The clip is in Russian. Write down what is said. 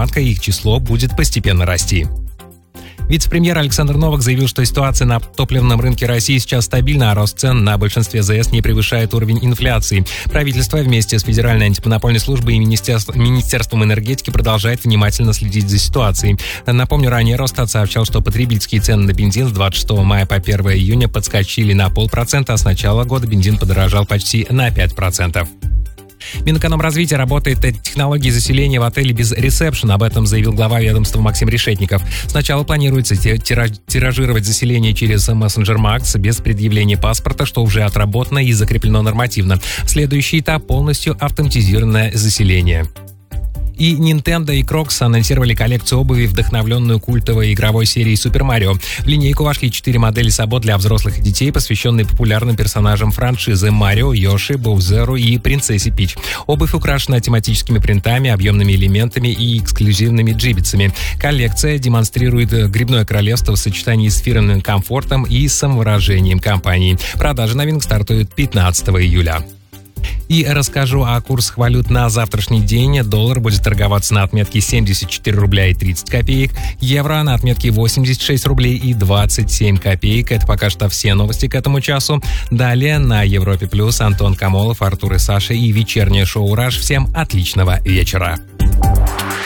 однако их число будет постепенно расти. Вице-премьер Александр Новак заявил, что ситуация на топливном рынке России сейчас стабильна, а рост цен на большинстве ЗС не превышает уровень инфляции. Правительство вместе с Федеральной антимонопольной службой и Министерством энергетики продолжает внимательно следить за ситуацией. Напомню, ранее Росстат сообщал, что потребительские цены на бензин с 26 мая по 1 июня подскочили на 0,5%, а с начала года бензин подорожал почти на 5%. Минэкономразвития работает над технологией заселения в отеле без ресепшена. Об этом заявил глава ведомства Максим Решетников. Сначала планируется тиражировать заселение через мессенджер Макс без предъявления паспорта, что уже отработано и закреплено нормативно. Следующий этап — полностью автоматизированное заселение. И Nintendo и Crocs анонсировали коллекцию обуви, вдохновленную культовой игровой серией Super Mario. В линейку вошли 4 модели сабот для взрослых и детей, посвященные популярным персонажам франшизы Марио, Йоши, Боузеру и Принцессе Пич. Обувь украшена тематическими принтами, объемными элементами и эксклюзивными джибицами. Коллекция демонстрирует грибное королевство в сочетании с фирменным комфортом и самовыражением компании. Продажа новинок стартует 15 июля. И расскажу о курсах валют на завтрашний день. Доллар будет торговаться на отметке 74 рубля и 30 копеек. Евро на отметке 86 рублей и 27 копеек. Это пока что все новости к этому часу. Далее на Европе Плюс Антон Камолов, Артур и Саша и вечернее шоу «Раш». Всем отличного вечера.